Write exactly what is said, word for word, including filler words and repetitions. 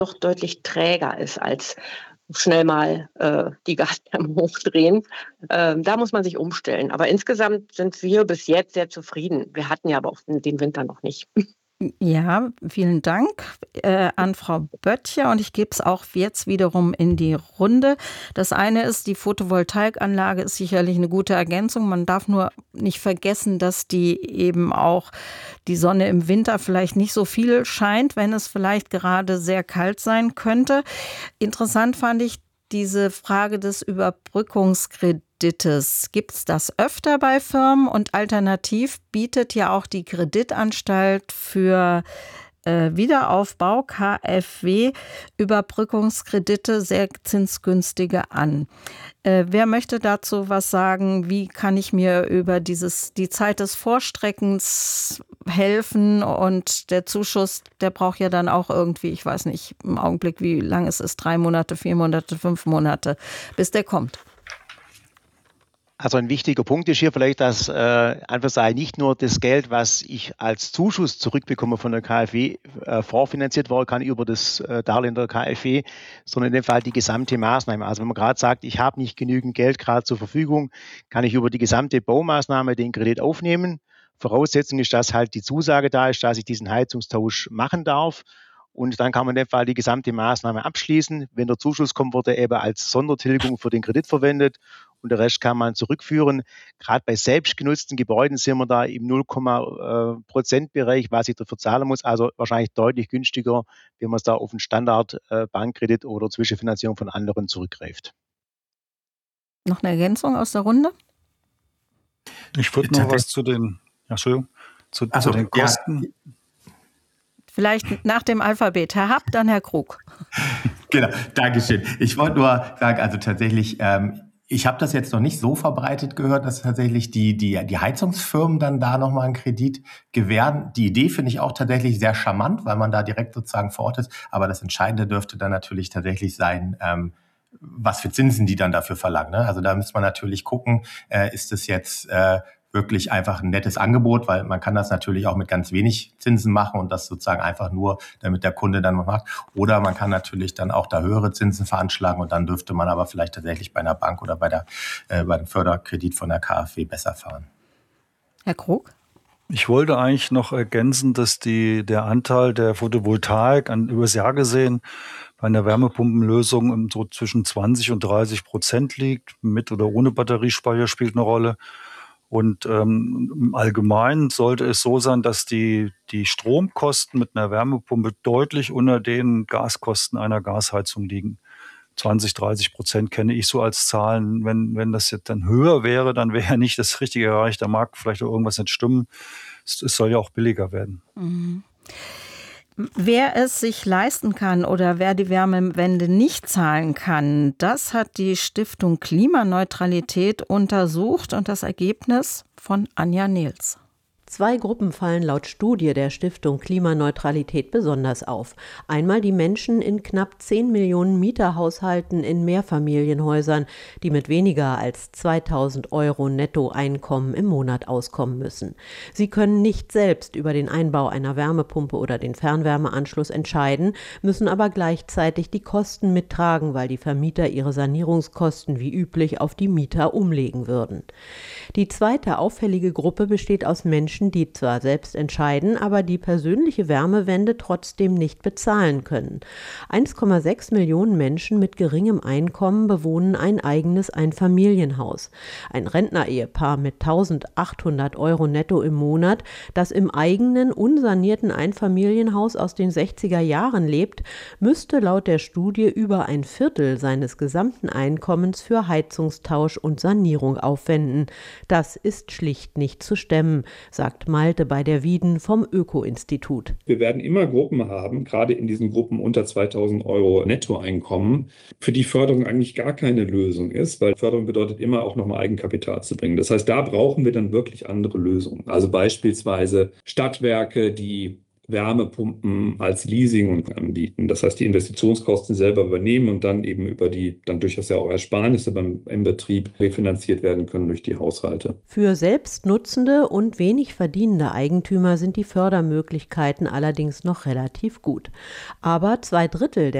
doch deutlich träger ist als schnell mal äh, die Gastherme hochdrehen. Ähm, da muss man sich umstellen. Aber insgesamt sind wir bis jetzt sehr zufrieden. Wir hatten ja aber auch den Winter noch nicht. Ja, vielen Dank äh, an Frau Böttcher und ich gebe es auch jetzt wiederum in die Runde. Das eine ist, die Photovoltaikanlage ist sicherlich eine gute Ergänzung. Man darf nur nicht vergessen, dass die eben auch die Sonne im Winter vielleicht nicht so viel scheint, wenn es vielleicht gerade sehr kalt sein könnte. Interessant fand ich diese Frage des Überbrückungskredites. Gibt es das öfter bei Firmen? Und alternativ bietet ja auch die Kreditanstalt für äh, Wiederaufbau, K f W, Überbrückungskredite sehr zinsgünstige an. Äh, wer möchte dazu was sagen? Wie kann ich mir über dieses, die Zeit des Vorstreckens helfen? Und der Zuschuss, der braucht ja dann auch irgendwie, ich weiß nicht im Augenblick, wie lang es ist, drei Monate, vier Monate, fünf Monate, bis der kommt. Also ein wichtiger Punkt ist hier vielleicht, dass äh, einfach sei nicht nur das Geld, was ich als Zuschuss zurückbekomme von der K f W, äh, vorfinanziert worden kann über das äh, Darlehen der K f W, sondern in dem Fall die gesamte Maßnahme. Also wenn man gerade sagt, ich habe nicht genügend Geld gerade zur Verfügung, kann ich über die gesamte Baumaßnahme den Kredit aufnehmen. Voraussetzung ist, dass halt die Zusage da ist, dass ich diesen Heizungstausch machen darf. Und dann kann man in dem Fall die gesamte Maßnahme abschließen. Wenn der Zuschuss kommt, wird er eben als Sondertilgung für den Kredit verwendet und der Rest kann man zurückführen. Gerade bei selbstgenutzten Gebäuden sind wir da im null Prozent Bereich, was ich dafür zahlen muss. Also wahrscheinlich deutlich günstiger, wenn man es da auf einen Standard-Bankkredit oder Zwischenfinanzierung von anderen zurückgreift. Noch eine Ergänzung aus der Runde? Ich würde noch was zu den, ja, Entschuldigung, zu, also, zu den Kosten. Ja. Vielleicht nach dem Alphabet. Herr Happ, dann Herr Krug. Genau, Dankeschön. Ich wollte nur sagen, also tatsächlich, ähm, ich habe das jetzt noch nicht so verbreitet gehört, dass tatsächlich die, die, die Heizungsfirmen dann da nochmal einen Kredit gewähren. Die Idee finde ich auch tatsächlich sehr charmant, weil man da direkt sozusagen vor Ort ist. Aber das Entscheidende dürfte dann natürlich tatsächlich sein, ähm, was für Zinsen die dann dafür verlangen. Ne? Also da müsste man natürlich gucken, äh, ist es jetzt äh, wirklich einfach ein nettes Angebot, weil man kann das natürlich auch mit ganz wenig Zinsen machen und das sozusagen einfach nur, damit der Kunde dann macht. Oder man kann natürlich dann auch da höhere Zinsen veranschlagen und dann dürfte man aber vielleicht tatsächlich bei einer Bank oder bei der äh, bei dem Förderkredit von der K f W besser fahren. Herr Krug? Ich wollte eigentlich noch ergänzen, dass die, der Anteil der Photovoltaik an, übers Jahr gesehen bei einer Wärmepumpenlösung so zwischen zwanzig und dreißig Prozent liegt. Mit oder ohne Batteriespeicher spielt eine Rolle. Und ähm, im Allgemeinen sollte es so sein, dass die, die Stromkosten mit einer Wärmepumpe deutlich unter den Gaskosten einer Gasheizung liegen. zwanzig, dreißig Prozent kenne ich so als Zahlen. Wenn, wenn das jetzt dann höher wäre, dann wäre ja nicht das Richtige erreicht. Da mag vielleicht auch irgendwas nicht stimmen. Es, es soll ja auch billiger werden. Mhm. Wer es sich leisten kann oder wer die Wärmewende nicht zahlen kann, das hat die Stiftung Klimaneutralität untersucht und das Ergebnis von Anja Nehls. Zwei Gruppen fallen laut Studie der Stiftung Klimaneutralität besonders auf. Einmal die Menschen in knapp zehn Millionen Mieterhaushalten in Mehrfamilienhäusern, die mit weniger als zweitausend Euro Nettoeinkommen im Monat auskommen müssen. Sie können nicht selbst über den Einbau einer Wärmepumpe oder den Fernwärmeanschluss entscheiden, müssen aber gleichzeitig die Kosten mittragen, weil die Vermieter ihre Sanierungskosten wie üblich auf die Mieter umlegen würden. Die zweite auffällige Gruppe besteht aus Menschen, die zwar selbst entscheiden, aber die persönliche Wärmewende trotzdem nicht bezahlen können. eins Komma sechs Millionen Menschen mit geringem Einkommen bewohnen ein eigenes Einfamilienhaus. Ein Rentnerehepaar mit eintausendachthundert Euro netto im Monat, das im eigenen, unsanierten Einfamilienhaus aus den sechziger Jahren lebt, müsste laut der Studie über ein Viertel seines gesamten Einkommens für Heizungstausch und Sanierung aufwenden. Das ist schlicht nicht zu stemmen, sagt Malte bei der Wieden vom Öko-Institut. Wir werden immer Gruppen haben, gerade in diesen Gruppen unter zweitausend Euro Nettoeinkommen, für die Förderung eigentlich gar keine Lösung ist, weil Förderung bedeutet immer auch nochmal Eigenkapital zu bringen. Das heißt, da brauchen wir dann wirklich andere Lösungen. Also beispielsweise Stadtwerke, die Wärmepumpen als Leasing anbieten. Das heißt, die Investitionskosten selber übernehmen und dann eben über die dann durchaus ja auch Ersparnisse beim, im Betrieb refinanziert werden können durch die Haushalte. Für selbstnutzende und wenig verdienende Eigentümer sind die Fördermöglichkeiten allerdings noch relativ gut. Aber zwei Drittel der